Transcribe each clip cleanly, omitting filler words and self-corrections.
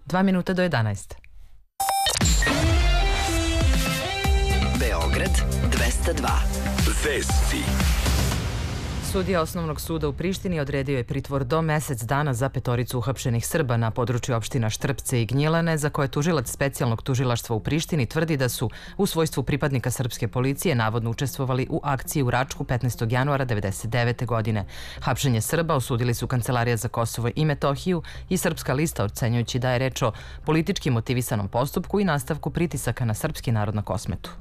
2 minuta do 11. Beograd 202. Vesti. Sudija Osnovnog suda u Prištini odredio je pritvor do mesec dana za 5 uhapšenih Srba na području opština Štrpce i Gnjilane, za koje tužilac specijalnog tužilaštva u Prištini tvrdi da su u svojstvu pripadnika srpske policije navodno učestvovali u akciji u Račku 15. januara 1999. godine. Hapšenje Srba osudili su Kancelarija za Kosovo i Metohiju i Srpska lista, ocenjujući da je reč o politički motivisanom postupku i nastavku pritisaka na srpski narod na Kosmetu.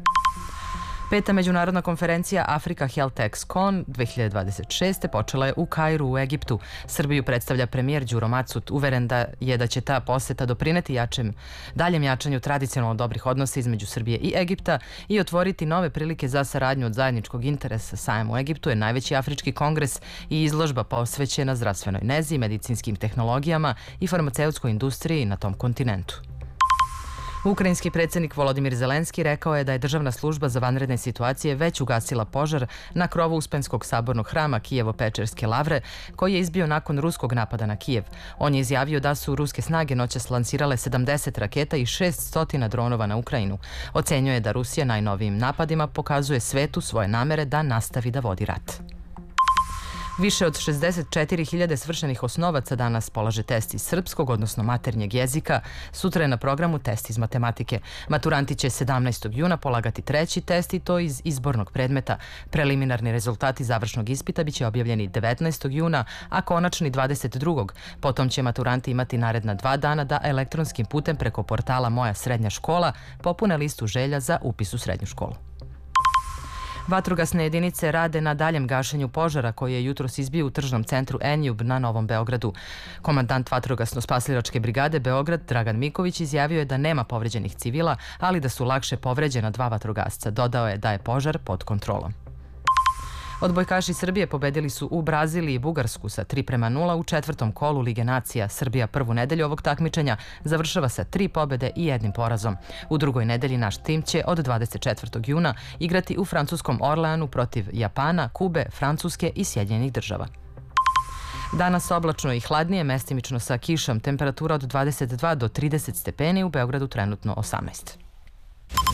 Peta međunarodna konferencija Africa Health Ex-Con 2026. počela je u Kairu u Egiptu. Srbiju predstavlja premijer Đuro Macut, uveren da će ta poseta doprineti daljem jačanju tradicionalno dobrih odnosa između Srbije i Egipta i otvoriti nove prilike za saradnju od zajedničkog interesa. Sajam u Egiptu je najveći afrički kongres i izložba posvećena zdravstvenoj nezi, medicinskim tehnologijama i farmaceutskoj industriji na tom kontinentu. Ukrajinski predsjednik Volodimir Zelenski rekao je da je Državna služba za vanredne situacije već ugasila požar na krovu Uspenskog sabornog hrama Kijevo-Pečerske lavre, koji je izbio nakon ruskog napada na Kijev. On je izjavio da su ruske snage noćas lansirale 70 raketa i 600 dronova na Ukrajinu. Ocenjuje da Rusija najnovijim napadima pokazuje svetu svoje namere da nastavi da vodi rat. Više od 64.000 svršenih osnovaca danas polaže test iz srpskog, odnosno maternjeg jezika. Sutra je na programu test iz matematike. Maturanti će 17. juna polagati treći test i to iz izbornog predmeta. Preliminarni rezultati završnog ispita biće objavljeni 19. juna, a konačni 22. Potom će maturanti imati naredna 2 dana da elektronskim putem preko portala Moja srednja škola popune listu želja za upis u srednju školu. Vatrogasne jedinice rade na daljem gašenju požara koji je jutros izbio u tržnom centru Enjub na Novom Beogradu. Komandant Vatrogasno-spasilačke brigade Beograd Dragan Miković izjavio je da nema povređenih civila, ali da su lakše povređena 2 vatrogasca. Dodao je da je požar pod kontrolom. Odbojkaši Srbije pobedili su u Braziliji i Bugarsku sa 3:0 u 4. kolu Lige nacija. Srbija prvu nedelju ovog takmičenja završava sa 3 pobede i 1 porazom. U drugoj nedelji naš tim će od 24. juna igrati u francuskom Orleanu protiv Japana, Kube, Francuske i Sjedinjenih Država. Danas oblačno i hladnije, mestimično sa kišom, temperatura od 22 do 30 stepeni, u Beogradu trenutno 18.